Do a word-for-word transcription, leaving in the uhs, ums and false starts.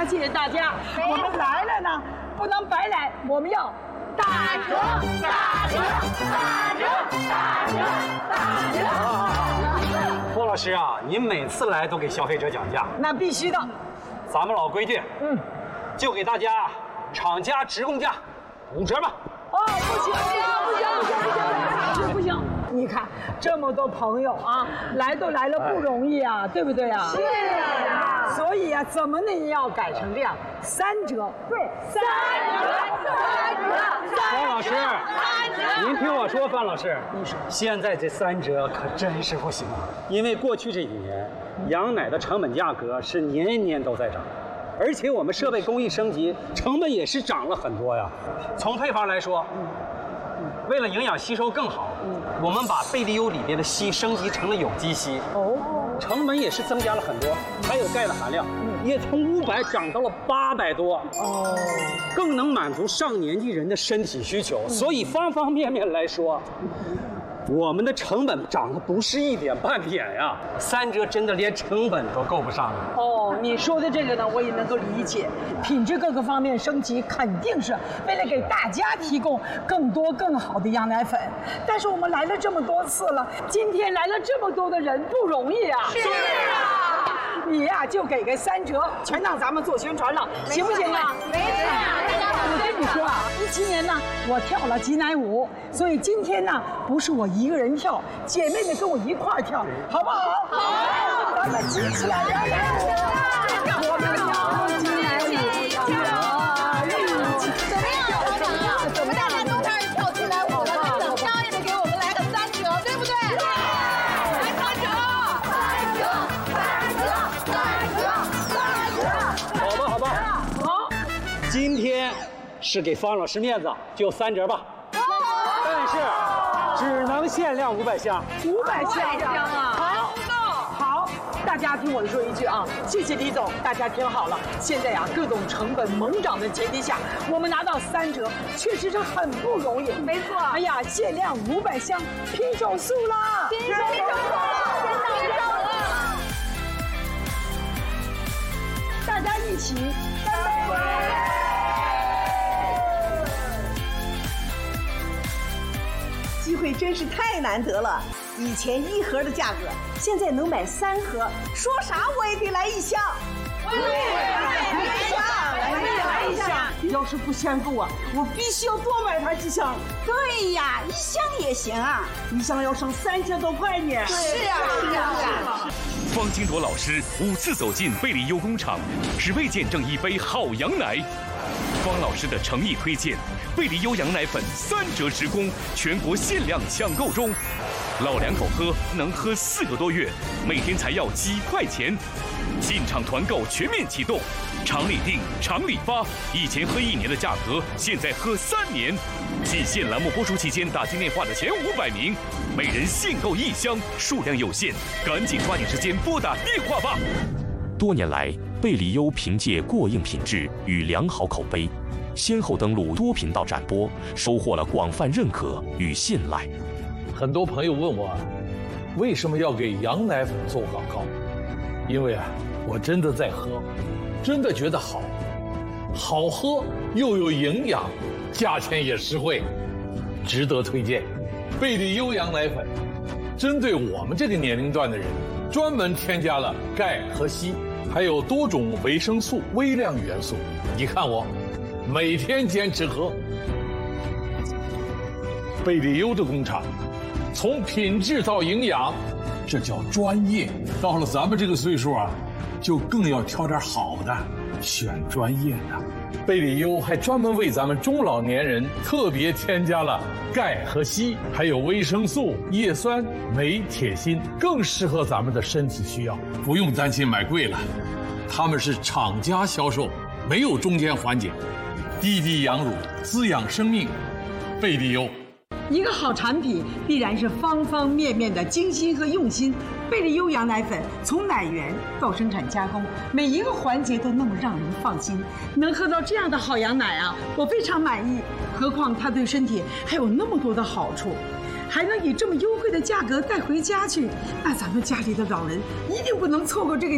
家，谢谢大家。我们来了呢，不能白来，我们要打折，打折，打折，打折，打折。 郭老师啊，您每次来都给消费者讲价， 那必须的。 咱们老规矩，嗯，就给大家厂家直供价五折吧。 哦，不行，不行，不行，不行，不行，不行！你看这么多朋友啊，来都来了不容易啊，对不对啊？是啊。所以啊，怎么呢也要改成这样，三折。对，三折，三折， 范老师，您听我说，范老师，你说现在这三折可真是不行啊，因为过去这几年羊奶的成本价格是年年都在涨。而且我们设备工艺升级，成本也是涨了很多呀。从配方来说，为了营养吸收更好，我们把贝利优里边的硒升级成了有机硒，哦，成本也是增加了很多。还有钙的含量，也从五百涨到了八百多，哦，更能满足上年纪人的身体需求。所以方方面面来说，我们的成本涨的不是一点半点呀，三折真的连成本都够不上了。 哦，你说的这个呢，我也能够理解，品质各个方面升级，肯定是为了给大家提供更多更好的羊奶粉。但是我们来了这么多次了，今天来了这么多的人，不容易啊。是啊。你呀、啊，就给个三折，全当咱们做宣传了，行不行啊？没错。我跟你说啊，一七年呢，我跳了挤奶舞，所以今天呢，不是我一个人跳，姐妹们跟我一块儿跳，好不好？好，咱们挤起来，来来，我们跳挤奶舞， 怎么样，老板啊？怎么大家都开始跳起来舞了？那怎么着也得给我们来个三折，对不对？来三折，三折，三折，三折，三折。 好吧，好吧，好。今天是给方老师面子，就三折吧。但是只能限量五百箱， 五百箱啊！好，好，大家听我说一句啊，谢谢李总，大家听好了。现在呀、啊，各种成本猛涨的前提下，我们拿到三折，确实是很不容易。没错。哎呀，限量五百箱，拼手速啦！拼手速，拼手速！大家一起干杯！ 机会真是太难得了，以前一盒的价格，现在能买三盒，说啥我也得来一箱。我也来一箱，我也来一箱。要是不嫌够啊，我必须要多买它几箱。对呀，一箱也行啊，一箱要省三千多块呢。是啊，是啊，是啊。 方金铎老师五次走进贝利优工厂，只为见证一杯好羊奶。方老师的诚意推荐，贝利优羊奶粉三折直供，全国限量抢购中。老两口喝能喝四个多月，每天才要几块钱。进场团购全面启动，厂里订，厂里发。以前喝一年的价格，现在喝三年。仅限栏目播出期间打进电话的前五百名，每人限购一箱，数量有限，赶紧抓紧时间拨打电话吧。多年来，贝利优凭借过硬品质与良好口碑，先后登陆多频道展播，收获了广泛认可与信赖。 很多朋友问我，为什么要给羊奶粉做广告？因为啊，我真的在喝，真的觉得好，好喝又有营养，价钱也实惠，值得推荐。贝利优羊奶粉，针对我们这个年龄段的人，专门添加了钙和硒，还有多种维生素、微量元素。你看我，每天坚持喝。贝利优的工厂，从品质到营养，这叫专业。到了咱们这个岁数啊，就更要挑点好的，选专业的。贝利优还专门为咱们中老年人特别添加了钙和硒，还有维生素、叶酸、镁、铁、锌，更适合咱们的身体需要，不用担心买贵了。他们是厂家销售，没有中间环节，滴滴羊乳，滋养生命。贝利优。 一个好产品必然是方方面面的精心和用心。贝利优羊奶粉从奶源到生产加工，每一个环节都那么让人放心。能喝到这样的好羊奶啊，我非常满意。何况它对身体还有那么多的好处，还能以这么优惠的价格带回家去，那咱们家里的老人一定不能错过这个